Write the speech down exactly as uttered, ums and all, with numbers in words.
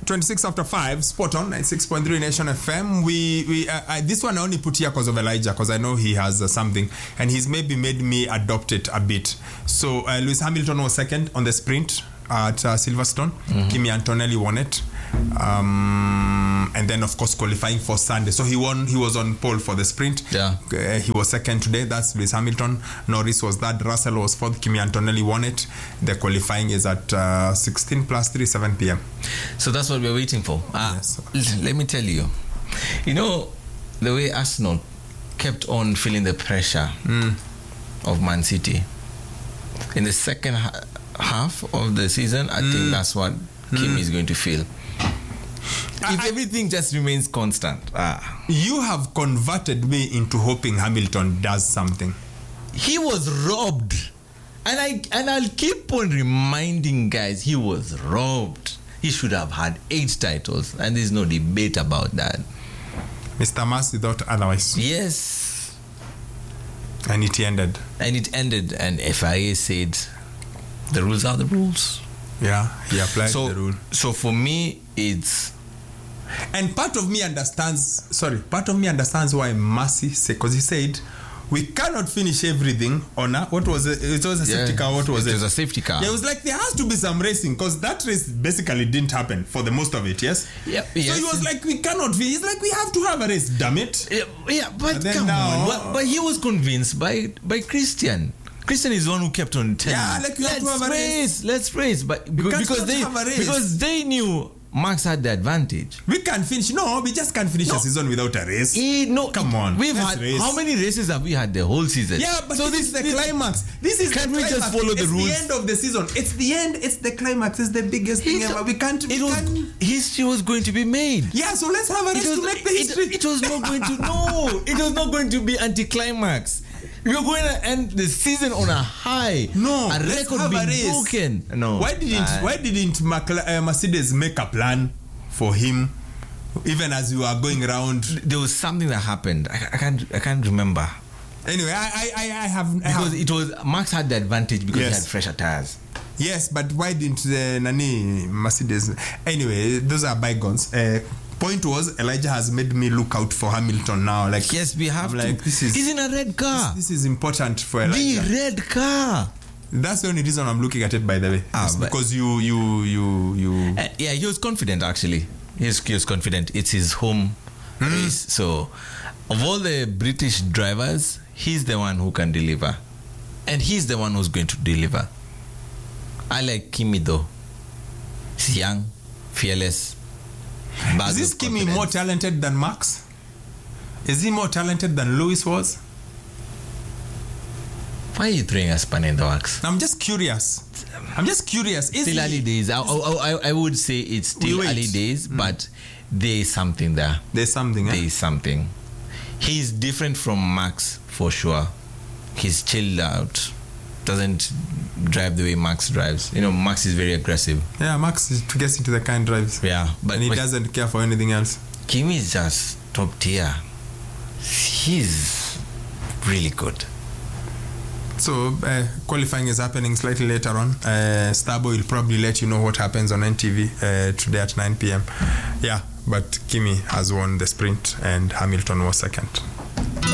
twenty-six after five, spot on, ninety-six point three Nation F M. We, we uh, I, this one I only put here because of Elijah, because I know he has uh, something, and he's maybe made me adopt it a bit. So uh, Lewis Hamilton was second on the sprint at uh, Silverstone. Mm-hmm. Kimi Antonelli won it. Um, and then of course qualifying for Sunday, so he won. He was on pole for the sprint. Yeah, uh, he was second today. That's Lewis Hamilton. Norris was third. Russell was fourth. Kimi Antonelli won it. The qualifying is at uh, sixteen plus three, seven p.m. So that's what we're waiting for. Uh, yes. Let me tell you, you know, the way Arsenal kept on feeling the pressure mm. of Man City in the second ha- half of the season, I mm. think that's what Kim mm. is going to feel. If I, everything just remains constant. Ah. You have converted me into hoping Hamilton does something. He was robbed. And I and I'll keep on reminding guys, he was robbed. He should have had eight titles, and there's no debate about that. Mister Masi thought otherwise. Yes. And it ended. And it ended, and F I A said the rules are the rules. Yeah, he applied so, the rule. So for me, it's... And part of me understands, sorry, part of me understands why Masi said, because he said, we cannot finish everything on a, what was it? It was a yeah, safety car, what was it? It was a safety car. Yeah, it was like, there has to be some racing, because that race basically didn't happen for the most of it, yes? Yeah, yes. So he was like, we cannot, he's like, we have to have a race, damn it. Yeah, yeah but come now, on. But, but he was convinced by, by Christian. Christian is the one who kept on telling yeah, like you let's have to have a race, race. Let's race. But because, because they because they knew Max had the advantage. We can't finish. No, we just can't finish no. a season without a race. He, no, come on. We've had race. How many races have we had the whole season? Yeah, but so this, this is the this, climax. This is can the we climax. just follow the it's rules? It's the end of the season. It's the end. It's the climax. It's the biggest thing ever. We can't. We it was can't. History was going to be made. Yeah, so let's have a race was, to make the history. It, it was not going to. No, it was not going to be anticlimax. We were going to end the season on a high. No, a record being broken. No. Why didn't uh, Why didn't Macla- uh, Mercedes make a plan for him, even as you are going around? There was something that happened. I, I can't. I can't remember. Anyway, I I, I have because I have, it was Max had the advantage because yes. he had fresher tires. Yes, but why didn't the Nani Mercedes? Anyway, those are bygones. Uh, Point was, Elijah has made me look out for Hamilton now. Like yes, we have I'm to. Like, this is, He's in a red car. This, this is important for Elijah. The red car. That's the only reason I'm looking at it, by the way. Ah, it's because you, you, you, you. Uh, yeah, he was confident actually. He was, he was confident. It's his home mm. race. So, of all the British drivers, he's the one who can deliver, and he's the one who's going to deliver. I like Kimi though. He's young, fearless. Is this Kimi more talented than Max? Is he more talented than Lewis was? Why are you throwing a spanner in the works? I'm just curious. I'm just curious. Is still he, early days. I, I, I would say it's still early days, mm. but there is something there. There's something. There eh? is something. He's different from Max for sure. He's chilled out. Doesn't drive the way Max drives. You know, Max is very aggressive. Yeah, Max is, gets into the kind drives. Yeah, but and he but doesn't care for anything else. Kimi is just top tier. He's really good. So uh, qualifying is happening slightly later on. Uh, Starboy will probably let you know what happens on N T V uh, today at nine p.m. Yeah, but Kimi has won the sprint and Hamilton was second.